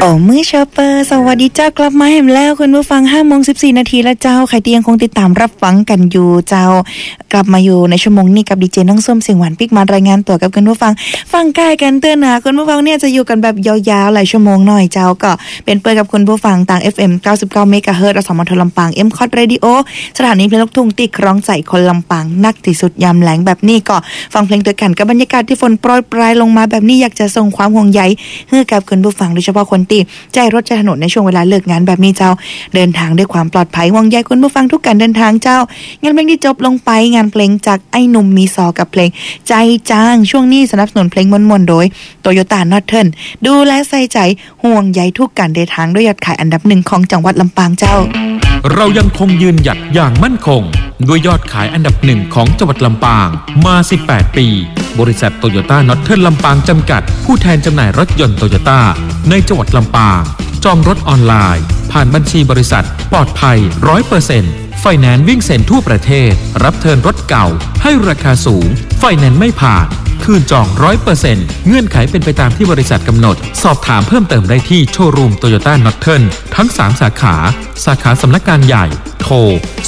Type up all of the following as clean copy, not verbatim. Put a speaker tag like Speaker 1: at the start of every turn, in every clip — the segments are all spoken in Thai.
Speaker 1: มื้อชอปเปอร์สวัสดีเจ้ากลับมาแหมแล้วคุณผู้ฟัง 5:14 นาทีแล้วเจ้าใครที่ยังคงติดตามรับฟังกันอยู่เจ้ากลับมาอยู่ในชั่วโมงนี้กับดีเจน้องส้มเสียงหวานปิกมารายงานตัวกับคุณผู้ฟังฟังใกล้กันเตือนนะคุณผู้ฟังเนี่ยจะอยู่กันแบบยาวๆหลายชั่วโมงหน่อยเจ้าก็เป็นเปิดกับคุณผู้ฟังต่าง FM 99 เมกะเฮิรตซ์อสมทลำปาง M-Cot Radio สถานีเพลงลูกทุ่งที่คล้องใจคนลำปางนักที่สุดยามแลงแบบนี้ก็ฟังเพลงด้วยกันกับบรรยากาศที่ฝนโปรยปลายลงมาแบบนี้อยากจะส่งความห่วงใยให้กับคุณผู้ฟังโดยเฉพาะคนที่ใจรถใจถนนในช่วงเวลาเลิกงานแบบนี้เจ้าเดินทางด้วยความปลอดภัยห่วงใยคุณผู้ฟังทุกการเดินทางเจ้างานเพลงที่จบลงไปงานเพลงจากไอ้หนุ่มมีซอกับเพลงใจจางช่วงนี้สนับสนุนเพลงม่วนๆโดย Toyota Northern ดูแลใส่ใจห่วงใยทุกการเดินทางด้วยยอดขายอันดับ1ของจังหวัดลำปางเจ้า
Speaker 2: เรายังคงยืนหยัดอย่างมั่นคงด้วยยอดขายอันดับ1ของจังหวัดลำปางมา18ปีบริษัท Toyota Northern ลำปางจำกัดผู้แทนจำหน่ายรถยนต์ Toyota ในจังหวัดลำปางจองรถออนไลน์ผ่านบัญชีบริษัทปลอดภัย 100% ไฟแนนซ์วิ่งเซ็นทั่วประเทศรับเทิร์นรถเก่าให้ราคาสูงไฟแนนซ์ไม่ผ่านคืนจอง 100% เงื่อนไขเป็นไปตามที่บริษัทกำหนดสอบถามเพิ่มเติมได้ที่โชว์รูม Toyota Northern ทั้ง3สาขาสาขาสำนักงานใหญ่โทร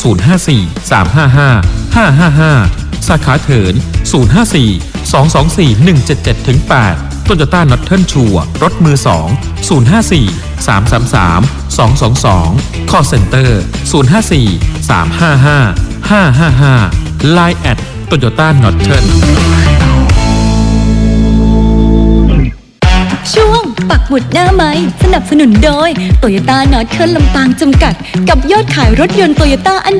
Speaker 2: 054-355-555สาขาเถิน054-224-177-8Toyota Northern ชัวร์รถมือ2 054-333-222 Call Center 054-355-555 Line at Toyota Northern
Speaker 3: ช่วงปักหมุดหน้าไม้สนับสนุนโดย Toyota Northern ลำปางจำกัดกับยอดขายรถยนต์ Toyota อัน